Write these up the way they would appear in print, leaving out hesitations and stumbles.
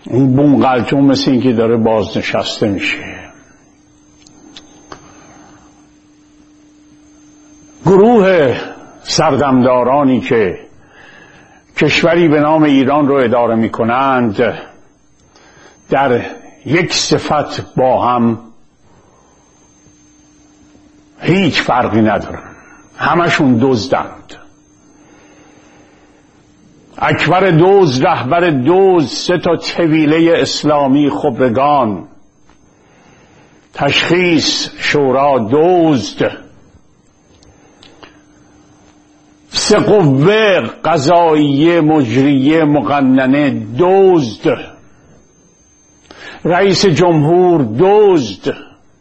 این بومقلتون مثل این که داره بازنشسته میشه. گروه سردمدارانی که کشوری به نام ایران رو اداره می کنند در یک صفت با هم هیچ فرقی ندارن، همشون دزدند. اکبر دزد، رهبر دزد، 3 طویله اسلامی خبرگان، تشخیص شورا دزد، 3 قوه قضاییه مجریه مقننه دزد، رئیس جمهور دزد،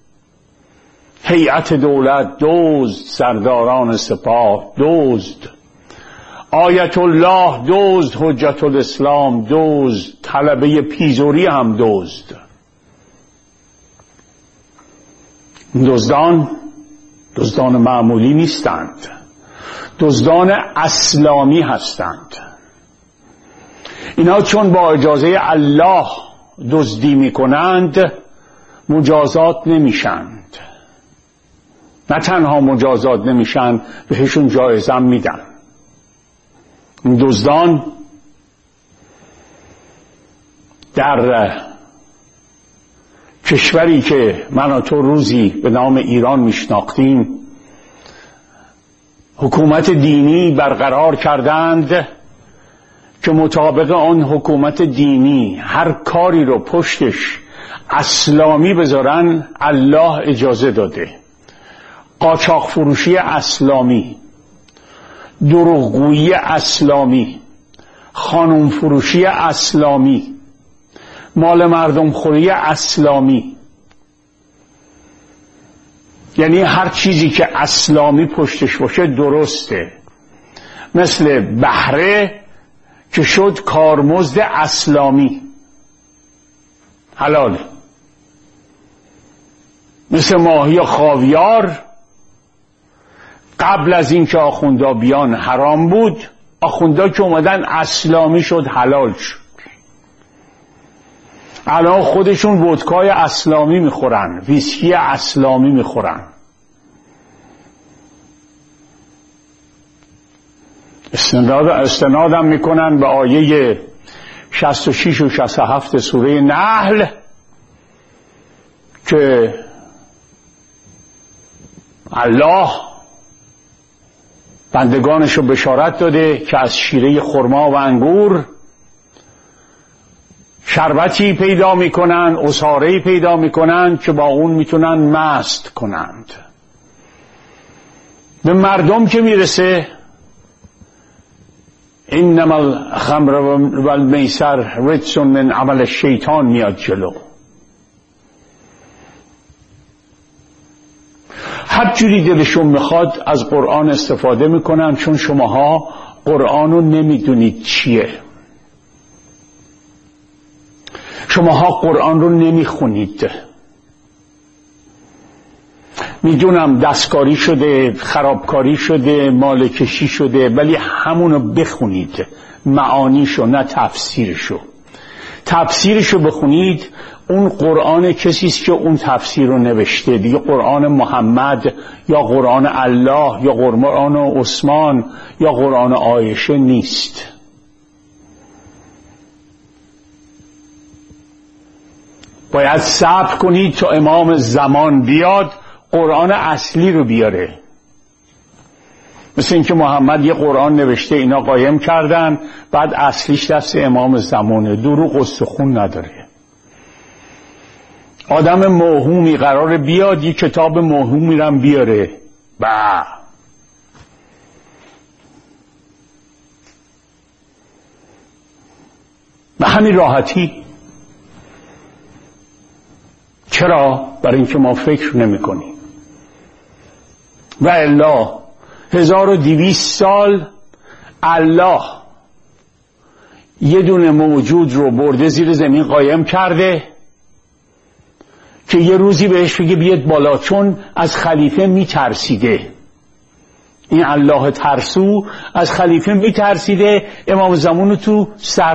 هیئت دولت دزد، سرداران سپاه دزد، آیت الله دزد، حجت الاسلام دزد، طلبه پیزوری هم دزد. دزدان معمولی نیستند، دزدان اسلامی هستند. اینا چون با اجازه الله دزدی میکنند مجازات نمیشند. نه تنها مجازات نمیشن، بهشون جایزه میدن. این دزدان در کشوری که من و تو روزی به نام ایران میشناختیم حکومت دینی برقرار کردند که مطابق آن حکومت دینی هر کاری رو پشتش اسلامی بذارن الله اجازه داده. قاچاق فروشی اسلامی، دروغگویی اسلامی، خانم فروشی اسلامی، مال مردم خوری اسلامی، یعنی هر چیزی که اسلامی پشتش باشه درسته. مثل بهره که شد کارمزد اسلامی، حلاله. مثل ماهی و خاویار قبل از این که آخوندا بیان حرام بود، آخوندا که اومدن اسلامی شد حلال شد. الان خودشون ودکای اسلامی میخورن، ویسکی اسلامی میخورن. استنادم میکنن به آیه 66 و 67 سوره نحل که الله بندگانشو بشارت داده که از شیره خرما و انگور شربتی پیدا میکنن، عصاره‌ای پیدا میکنن که با اون میتونن مست کنند. به مردم که میرسه انما الخمر و المیسر رجس من عمل الشیطان میاد جلو. هر جوری دلشون میخواد از قرآن استفاده میکنن، چون شماها قرآن رو نمیدونید چیه. شماها قرآن رو نمیخونید. میدونم دستکاری شده، خرابکاری شده، مالکشی شده، ولی همونو بخونید، معانیشو نه تفسیرشو. تفسیرشو بخونید، اون قرآن کسیست که اون تفسیر رو نوشته، دیگه قرآن محمد یا قرآن الله یا قرآن عثمان یا قرآن عایشه نیست. باید صبر کنید تا امام زمان بیاد قرآن اصلی رو بیاره. مثل اینکه محمد یه قرآن نوشته، اینا قایم کردن، بعد اصلیش دست امام زمانه. دروغ استخون نداره. آدم موهومی قراره بیاد یه کتاب موهومی رو بیاره، به همین راحتی. چرا؟ برای اینکه ما فکر نمی کنیم. و الا 1200 سال الله یه دونه موجود رو برده زیر زمین قایم کرده که یه روزی بهش بگه بیاد بالا، چون از خلیفه میترسیده. این الله ترسو از خلیفه میترسیده، امام زمان رو تو سر